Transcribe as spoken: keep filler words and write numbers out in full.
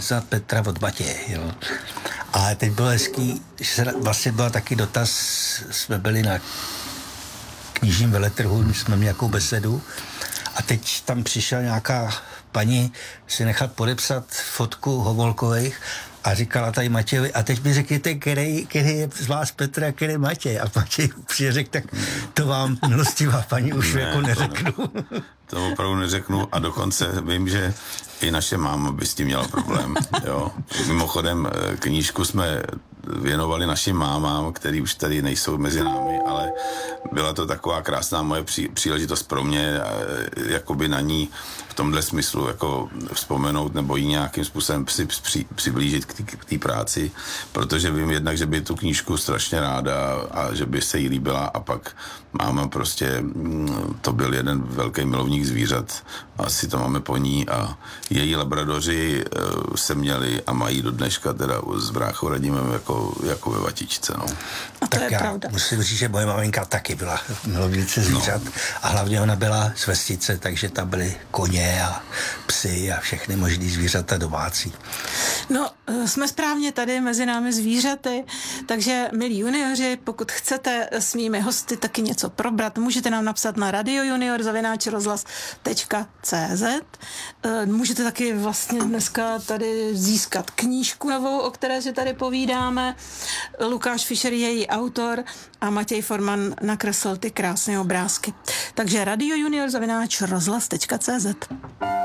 za Petra od Matěje, jo. A teď bylo hezký, že se vlastně byl taky dotaz, jsme byli na knižním veletrhu, my jsme měli nějakou besedu a teď tam přišla nějaká paní si nechat podepsat fotku Hovolkových a říkala tady Matějovi, a teď mi řekněte, který, který je z vás Petr a který Matěj. A Matěj upřímně řekl, tak to vám milostivá paní už ne, jako neřeknu. To, ne, to opravdu neřeknu a dokonce vím, že i naše máma by s tím měla problém. Jo. Mimochodem knížku jsme věnovali našim mámám, který už tady nejsou mezi námi, ale byla to taková krásná moje pří, příležitost pro mě, jakoby na ní v tomhle smyslu jako vzpomenout nebo ji nějakým způsobem při, při, přiblížit k té práci, protože vím jednak, že by tu knížku strašně ráda a že by se jí líbila a pak máma prostě, to byl jeden velký milovník zvířat, asi to máme po ní a její labradoři se měli a mají do dneška teda s bráchou Radimem jako, jako ve vatičce, no. A to tak je já pravda. Musím říct, že moje maminka taky byla milovnice zvířat no. A hlavně ona byla z vesnice, takže tam byly koně a psy a všechny možný zvířata domácí. No, jsme správně tady mezi námi zvířaty, takže milí junioři, pokud chcete s mými hosty taky něco probrat, můžete nám napsat na radiojunior zavináč rozhlas tečka cé zet. Můžete taky vlastně dneska tady získat knížku novou, o které si tady povídáme. Lukáš Fischer je její autor a Matěj Forman nakreslil ty krásné obrázky. Takže radiojunior zavináč rozhlas tečka cé zet.